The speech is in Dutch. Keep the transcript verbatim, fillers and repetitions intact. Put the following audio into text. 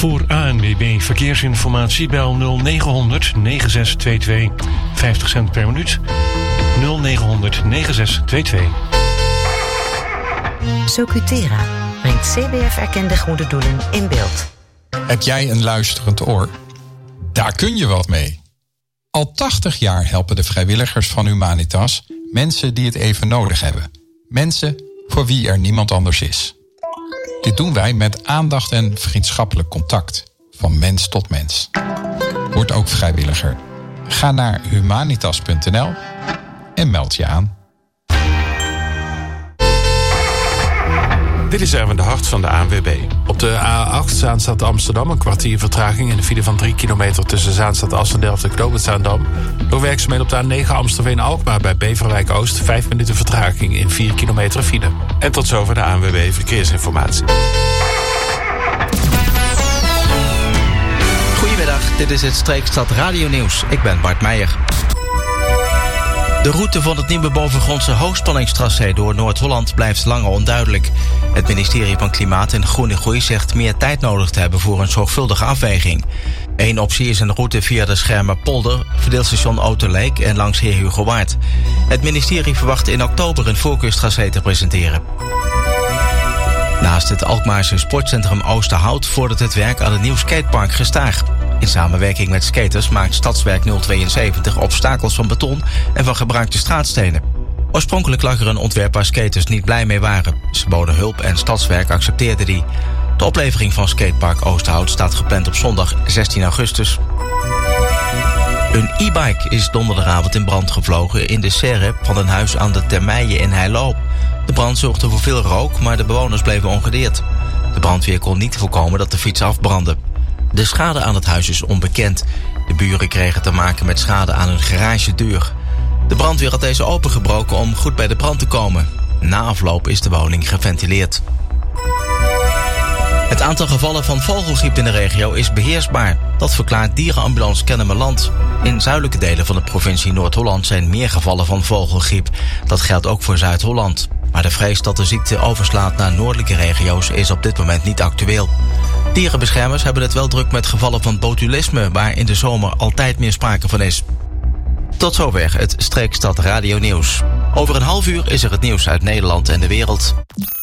Voor A N W B Verkeersinformatie bel nul negen honderd negen zes twee twee. vijftig cent per minuut. nul negen honderd negen zes twee twee. Socutera brengt C B F-erkende goede doelen in beeld. Heb jij een luisterend oor? Daar kun je wat mee. Al tachtig jaar helpen de vrijwilligers van Humanitas mensen die het even nodig hebben. Mensen voor wie er niemand anders is. Dit doen wij met aandacht en vriendschappelijk contact. Van mens tot mens. Word ook vrijwilliger. Ga naar humanitas punt n l en meld je aan. Dit is Erwin de Hart van de A N W B. Op de A acht Zaanstad Amsterdam een kwartier vertraging in de file van drie kilometer tussen Zaanstad Assendelft en Knooppunt Zaandam. Door werkzaamheden op de A negen Amstelveen Alkmaar bij Beverwijk Oost vijf minuten vertraging in vier kilometer file. En tot zover de A N W B Verkeersinformatie. Goedemiddag, dit is het Streekstad Radio Nieuws. Ik ben Bart Meijer. De route van het nieuwe bovengrondse hoogspanningstracé door Noord-Holland blijft langer onduidelijk. Het ministerie van Klimaat en Groene Groei zegt meer tijd nodig te hebben voor een zorgvuldige afweging. Eén optie is een route via de Schermerpolder, verdeelstation Autoleek en langs Heer Hugo Waard. Het ministerie verwacht in oktober een voorkeurstracé te presenteren. Naast het Alkmaarse sportcentrum Oosterhout vordert het werk aan een nieuw skatepark gestaag. In samenwerking met skaters maakt Stadswerk nul tweeënzeventig obstakels van beton en van gebruikte straatstenen. Oorspronkelijk lag er een ontwerp waar skaters niet blij mee waren. Ze boden hulp en Stadswerk accepteerde die. De oplevering van skatepark Oosterhout staat gepland op zondag zestien augustus. Een e-bike is donderdagavond in brand gevlogen in de serre van een huis aan de Termeijen in Heilo. De brand zorgde voor veel rook, maar de bewoners bleven ongedeerd. De brandweer kon niet voorkomen dat de fiets afbrandde. De schade aan het huis is onbekend. De buren kregen te maken met schade aan hun garagedeur. De brandweer had deze opengebroken om goed bij de brand te komen. Na afloop is de woning geventileerd. Het aantal gevallen van vogelgriep in de regio is beheersbaar. Dat verklaart dierenambulance Kennemerland. In zuidelijke delen van de provincie Noord-Holland zijn meer gevallen van vogelgriep. Dat geldt ook voor Zuid-Holland. Maar de vrees dat de ziekte overslaat naar noordelijke regio's is op dit moment niet actueel. Dierenbeschermers hebben het wel druk met gevallen van botulisme, waar in de zomer altijd meer sprake van is. Tot zover het Streekstad Radio Nieuws. Over een half uur is er het nieuws uit Nederland en de wereld.